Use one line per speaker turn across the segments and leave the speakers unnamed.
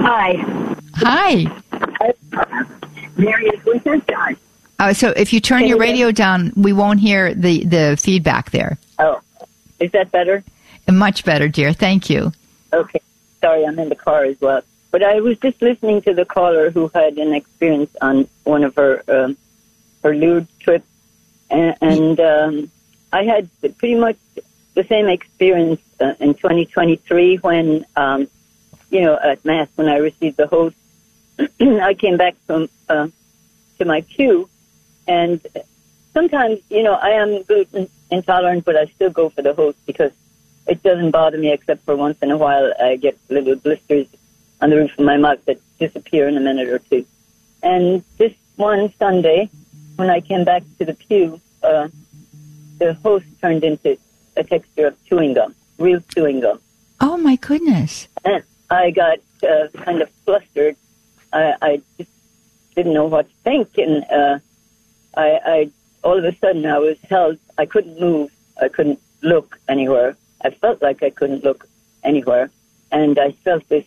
Hi.
Hi.
Mary is with us, John.
So if you turn your radio down, we won't hear the feedback there.
Oh, is that better?
Much better, dear. Thank you.
Okay. Sorry, I'm in the car as well. But I was just listening to the caller who had an experience on one of her Lourdes trips, and I had pretty much the same experience in 2023 when, at Mass, when I received the host. I came back from to my pew, and sometimes, I am gluten intolerant, but I still go for the host because it doesn't bother me, except for once in a while I get little blisters on the roof of my mouth that disappear in a minute or two. And this one Sunday, when I came back to the pew, the host turned into a texture of chewing gum, real chewing gum.
Oh, my goodness.
And I got kind of flustered. I just didn't know what to think, and I all of a sudden I was held. I couldn't move. I couldn't look anywhere. I felt like I couldn't look anywhere, and I felt this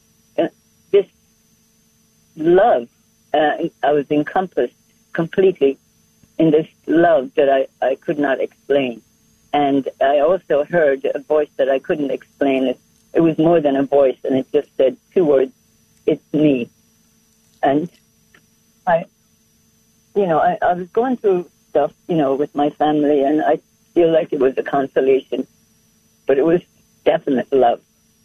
love. I was encompassed completely in this love that I could not explain. And I also heard a voice that I couldn't explain. It was more than a voice, and it just said two words, "It's me." And I was going through stuff, with my family, and I feel like it was a consolation, but it was definite love.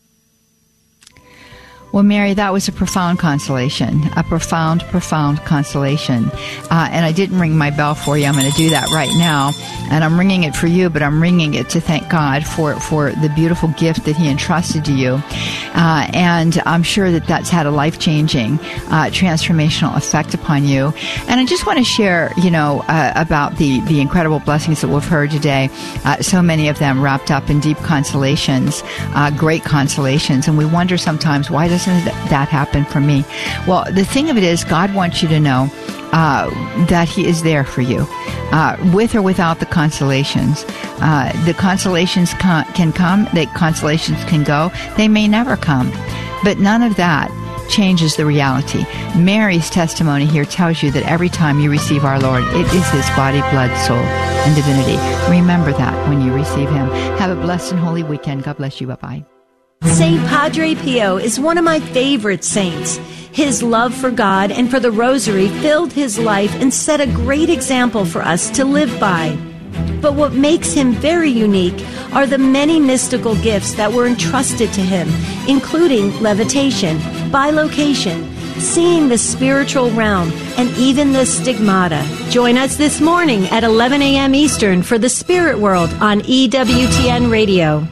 Well, Mary, that was a profound consolation, a profound consolation. And I didn't ring my bell for you. I'm going to do that right now. And I'm ringing it for you, but I'm ringing it to thank God for the beautiful gift that He entrusted to you. And I'm sure that that's had a life-changing, transformational effect upon you. And I just want to share, about the incredible blessings that we've heard today. So many of them wrapped up in deep consolations, great consolations. And we wonder sometimes, why doesn't that happen for me? Well, the thing of it is, God wants you to know that He is there for you, with or without the consolations. The consolations can come, the consolations can go, they may never come, but none of that changes the reality. Mary's testimony here tells you that every time you receive our Lord, it is His body, blood, soul, and divinity. Remember that when you receive Him. Have a blessed and holy weekend. God bless you. Bye-bye.
Saint Padre Pio is one of my favorite saints. His love for God and for the Rosary filled his life and set a great example for us to live by. But what makes him very unique are the many mystical gifts that were entrusted to him, including levitation, bilocation, seeing the spiritual realm, and even the stigmata. Join us this morning at 11 a.m. Eastern for the Spirit World on EWTN Radio.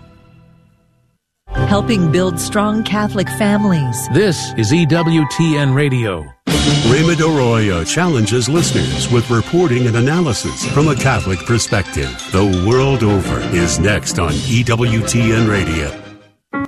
Helping build strong Catholic families.
This is EWTN Radio.
Raymond Arroyo challenges listeners with reporting and analysis from a Catholic perspective. The world over is next on EWTN Radio.